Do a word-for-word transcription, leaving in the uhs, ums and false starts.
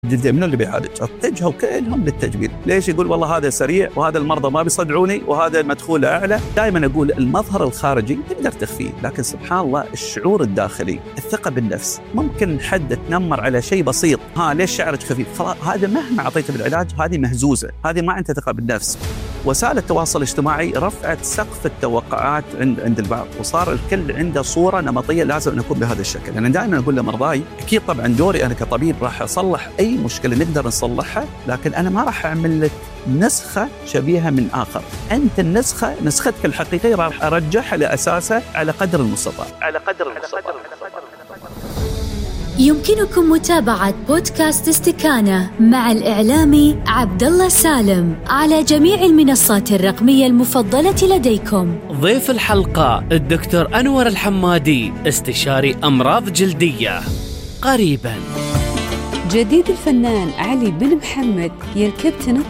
جدا من اللي بيعالج اتجهوا كلهم للتجميل. ليش؟ يقول والله هذا سريع وهذا المرضى ما بيصدعوني وهذا مدخول اعلى. دائما اقول المظهر الخارجي تقدر تخفيه، لكن سبحان الله الشعور الداخلي، الثقه بالنفس. ممكن حد تنمر على شيء بسيط، ها ليش شعرك خفيف، خلاص هذا مهما اعطيته بالعلاج هذه مهزوزه، هذه ما عندها ثقه بالنفس. وسائل التواصل الاجتماعي رفعت سقف التوقعات عند عند البعض، وصار الكل عنده صوره نمطيه لازم نكون بهذا الشكل. انا دائما اقول لمرضاي اكيد طبعا دوري انا كطبيب راح اصلح اي مشكله نقدر نصلحها، لكن انا ما راح اعمل لك نسخه شبيهه من اخر. انت النسخه نسختك الحقيقيه راح ارجعها لاساسها على قدر المستطاع على قدر المستطاع. يمكنكم متابعة بودكاست استكانة مع الإعلامي عبد الله سالم على جميع المنصات الرقمية المفضلة لديكم. ضيف الحلقة الدكتور أنور الحمادي، استشاري أمراض جلدية. قريباً جديد الفنان علي بن محمد يركب تنط